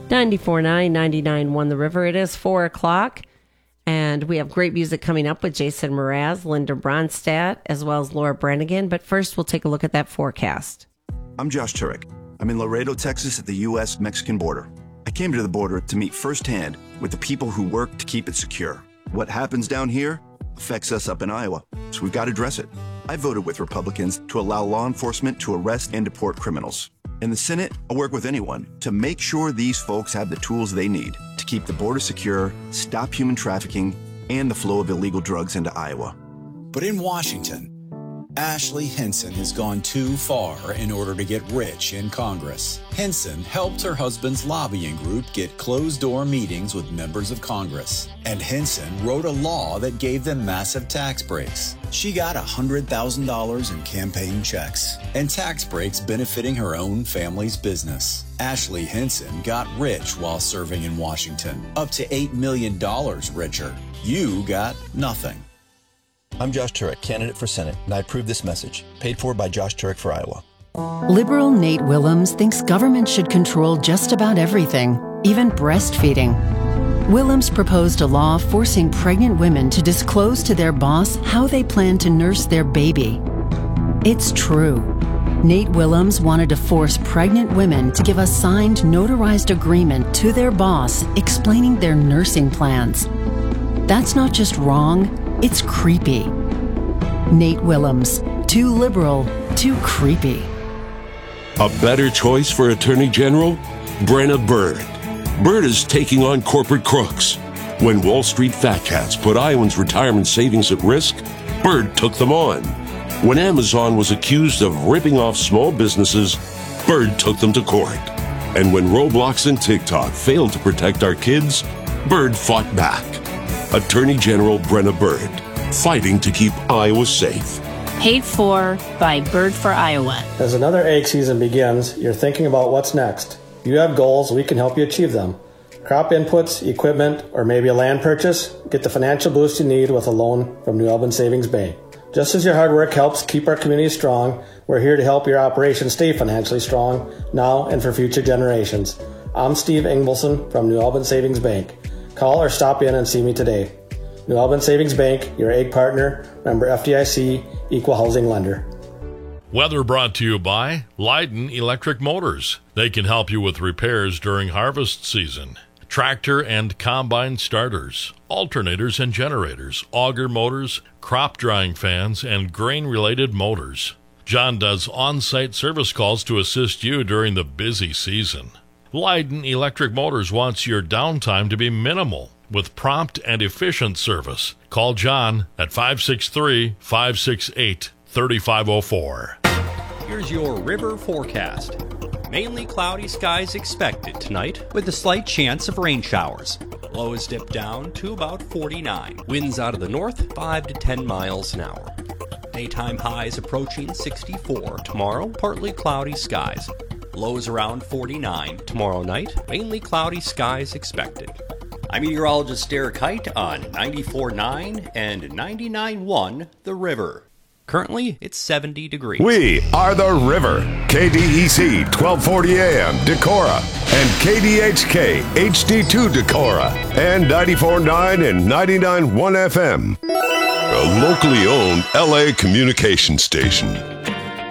94.9, 99.1 The River. It is 4 o'clock, and we have great music coming up with Jason Mraz, Linda Bronstadt, as well as Laura Brannigan. But first, we'll take a look at that forecast. I'm Josh Turek. I'm in Laredo, Texas at the U.S.-Mexican border. I came to the border to meet firsthand with the people who work to keep it secure. What happens down here affects us up in Iowa, so we've got to address it. I voted with Republicans to allow law enforcement to arrest and deport criminals. In the Senate, I work with anyone to make sure these folks have the tools they need to keep the border secure, stop human trafficking, and the flow of illegal drugs into Iowa. But in Washington, Ashley Hinson has gone too far in order to get rich in Congress. Hinson helped her husband's lobbying group get closed-door meetings with members of Congress. And Hinson wrote a law that gave them massive tax breaks. She got $100,000 in campaign checks and tax breaks benefiting her own family's business. Ashley Hinson got rich while serving in Washington, up to $8 million richer. You got nothing. I'm Josh Turek, candidate for Senate, and I approve this message, paid for by Josh Turek for Iowa. Liberal Nate Willems thinks government should control just about everything, even breastfeeding. Willems proposed a law forcing pregnant women to disclose to their boss how they plan to nurse their baby. It's true. Nate Willems wanted to force pregnant women to give a signed, notarized agreement to their boss explaining their nursing plans. That's not just wrong. It's creepy. Nate Willems, too liberal, too creepy. A better choice for Attorney General? Brenna Bird. Bird is taking on corporate crooks. When Wall Street fat cats put Iowans' retirement savings at risk, Bird took them on. When Amazon was accused of ripping off small businesses, Bird took them to court. And when Roblox and TikTok failed to protect our kids, Bird fought back. Attorney General Brenna Bird, fighting to keep Iowa safe. Paid for by Bird for Iowa. As another egg season begins, you're thinking about what's next. You have goals, we can help you achieve them. Crop inputs, equipment, or maybe a land purchase? Get the financial boost you need with a loan from New Albany Savings Bank. Just as your hard work helps keep our community strong, we're here to help your operation stay financially strong now and for future generations. I'm Steve Ingvelson from New Albany Savings Bank. Call or stop in and see me today. New Albany Savings Bank, your egg partner, member FDIC, equal housing lender. Weather brought to you by Leiden Electric Motors. They can help you with repairs during harvest season. Tractor and combine starters, alternators and generators, auger motors, crop drying fans, and grain-related motors. John does on-site service calls to assist you during the busy season. Leiden Electric Motors wants your downtime to be minimal with prompt and efficient service. Call John at 563-568-3504. Here's your river forecast. Mainly cloudy skies expected tonight with a slight chance of rain showers. Lows dip down to about 49. Winds out of the north 5 to 10 miles an hour. Daytime highs approaching 64. Tomorrow, partly cloudy skies. Lows around 49 tomorrow night. Mainly cloudy skies expected. I'm meteorologist Derek Height on 94.9 and 99.1 The River. Currently, it's 70 degrees. We are The River. KDEC 1240 AM Decorah and KDHK HD2 Decorah and 94.9 and 99.1 FM. A locally owned LA communication station.